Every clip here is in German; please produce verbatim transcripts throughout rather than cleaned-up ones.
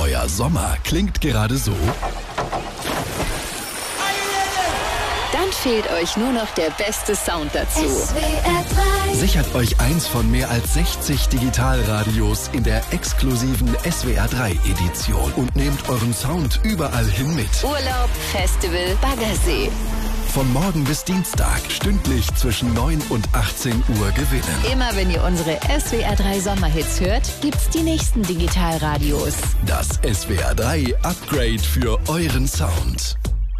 Euer Sommer klingt gerade so. Dann fehlt euch nur noch der beste Sound dazu. S W R drei. Sichert euch eins von mehr als sechzig Digitalradios in der exklusiven S W R drei Edition und nehmt euren Sound überall hin mit. Urlaub, Festival, Baggersee. Von morgen bis Dienstag stündlich zwischen neun und achtzehn Uhr gewinnen. Immer wenn ihr unsere S W R drei Sommerhits hört, gibt's die nächsten Digitalradios. Das S W R drei Upgrade für euren Sound.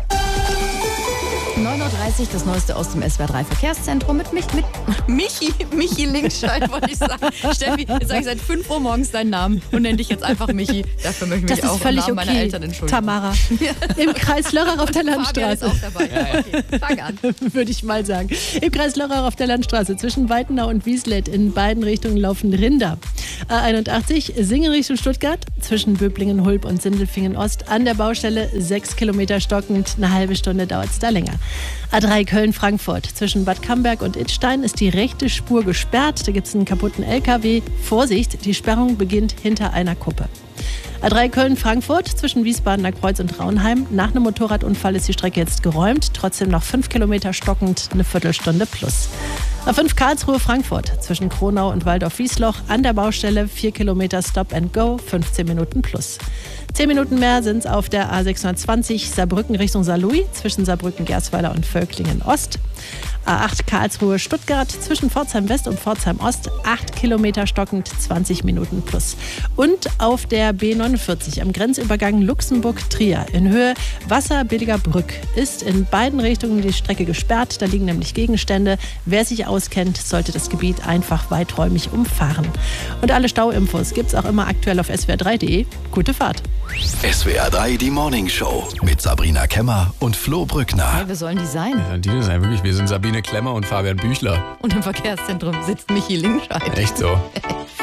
neun Uhr dreißig, das Neueste aus dem S W R drei Verkehrszentrum mit mich, mit Michi, Michi Linkscheid, wollte ich sagen. Steffi, jetzt sage ich seit fünf Uhr morgens deinen Namen und nenne dich jetzt einfach Michi. Dafür möchte ich mich Das auch ist völlig im Namen okay, meiner Eltern entschuldigen. Tamara. Im Kreis Lörrach auf der Fabian Landstraße. ist auch dabei. Ja, ja. Okay, fang an. Würde ich mal sagen. Im Kreis Lörrach auf der Landstraße zwischen Weitenau und Wieslet in beiden Richtungen laufen Rinder. A einundachtzig Singen Richtung Stuttgart zwischen Böblingen, Hulb und Sindelfingen Ost an der Baustelle sechs Kilometer stockend. Eine halbe Stunde dauert es da länger. A drei Köln-Frankfurt zwischen Bad Camberg und Idstein ist die rechte Spur gesperrt. Da gibt es einen kaputten L K W. Vorsicht, die Sperrung beginnt hinter einer Kuppe. A drei Köln-Frankfurt zwischen Wiesbadener Kreuz und Raunheim. Nach einem Motorradunfall ist die Strecke jetzt geräumt. Trotzdem noch fünf Kilometer stockend, eine Viertelstunde plus. A fünf Karlsruhe-Frankfurt zwischen Kronau und Waldorf-Wiesloch an der Baustelle vier Kilometer Stop and Go, fünfzehn Minuten plus. zehn Minuten mehr sind es auf der A sechshundertzwanzig Saarbrücken Richtung Saarlouis zwischen Saarbrücken-Gersweiler und Völklingen Ost. A acht Karlsruhe-Stuttgart zwischen Pforzheim West und Pforzheim Ost, acht Kilometer stockend, zwanzig Minuten plus. Und auf der B neunundvierzig am Grenzübergang Luxemburg-Trier in Höhe Wasserbilliger Brück ist in beiden Richtungen die Strecke gesperrt. Da liegen nämlich Gegenstände. Wer sich auskennt, sollte das Gebiet einfach weiträumig umfahren. Und alle Stauinfos gibt es auch immer aktuell auf S W R drei punkt de. Gute Fahrt. S W R drei, die Morning Show mit Sabrina Kemmer und Flo Brückner. Hey, wir sollen die sein. Ja, die sind wirklich. Wir sind Sabine Klemmer und Fabian Büchler. Und im Verkehrszentrum sitzt Michi Linkscheid. Echt so.